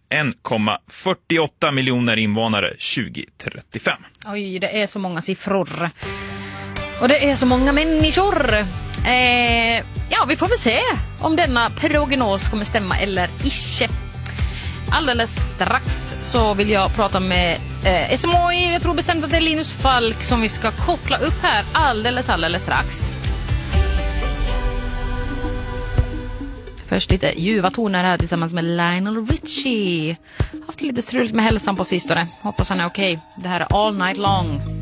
1,48 miljoner invånare 2035. Oj, det är så många siffror. Och det är så många människor. Ja, vi får väl se om denna prognos kommer stämma eller inte. Alldeles strax så vill jag prata med SMHI. Jag tror bestämt att det är Linus Falk som vi ska koppla upp här alldeles strax. Först lite ljuva toner här tillsammans med Lionel Richie. Haft lite struligt med hälsan på sistone. Hoppas han är okej. Det här är All Night Long.